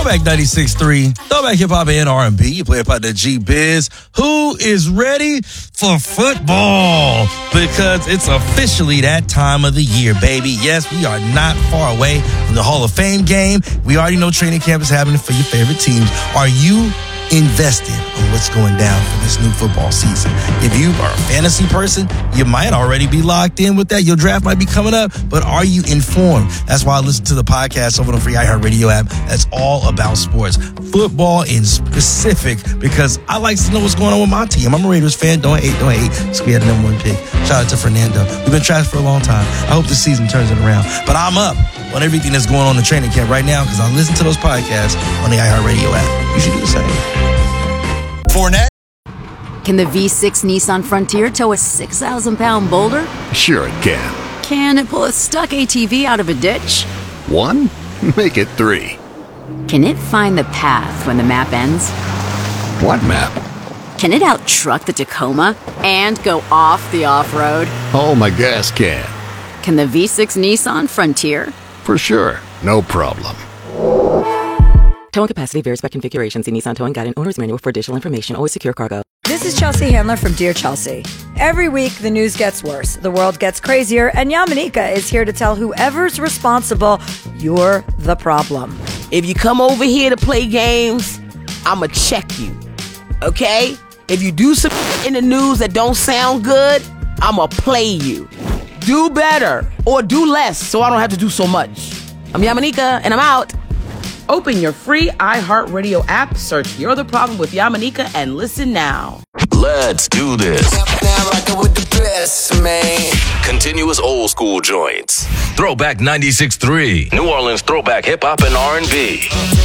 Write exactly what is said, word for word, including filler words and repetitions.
Throwback ninety-six point three, Throwback Hip Hop and R and B. You play about the G-Biz. Who is ready for football? Because it's officially that time of the year, baby. Yes, we are not far away from the Hall of Fame game. We already know training camp is happening for your favorite teams. Are you invested on what's going down for this new football season? If you are a fantasy person, you might already be locked in with that. Your draft might be coming up, but are you informed? That's why I listen to the podcast over the free iHeartRadio app. That's all about sports, football in specific, because I like to know what's going on with my team. I'm a Raiders fan. Don't hate, don't hate. So we had the number one pick. Shout out to Fernando. We've been trash for a long time. I hope the season turns it around. But I'm up on everything that's going on in training camp right now because I listen to those podcasts on the iHeartRadio app. You should do the same. Fournette. Can the V six Nissan Frontier tow a six thousand pound boulder? Sure it can. Can it pull a stuck A T V out of a ditch? One? Make it three. Can it find the path when the map ends? What map? Can it out-truck the Tacoma and go off the off-road? Oh, my gas can. Can the V six Nissan Frontier? For sure. No problem. Towing capacity varies by configuration. See Nissan Towing Guide and Owner's Manual for additional information. Always secure cargo. This is Chelsea Handler from Dear Chelsea. Every week, the news gets worse, the world gets crazier, and Yamanika is here to tell whoever's responsible, you're the problem. If you come over here to play games, I'ma check you, okay? If you do some in the news that don't sound good, I'ma play you. Do better, or do less, so I don't have to do so much. I'm Yamanika, and I'm out. Open your free iHeartRadio app, search You're the Problem with Yamanika, and listen now. Let's do this. Now rockin' with the best, man. Continuous old school joints. Throwback ninety-six point three. New Orleans throwback hip hop and R and B.